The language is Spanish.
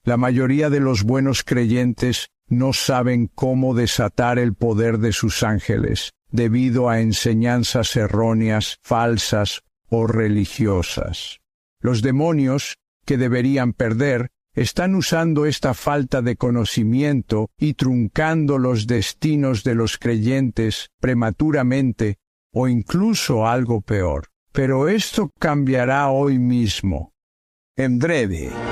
La mayoría de los buenos creyentes no saben cómo desatar el poder de sus ángeles, debido a enseñanzas erróneas, falsas o religiosas. Los demonios, que deberían perder, están usando esta falta de conocimiento y truncando los destinos de los creyentes prematuramente o incluso algo peor. Pero esto cambiará hoy mismo. En breve,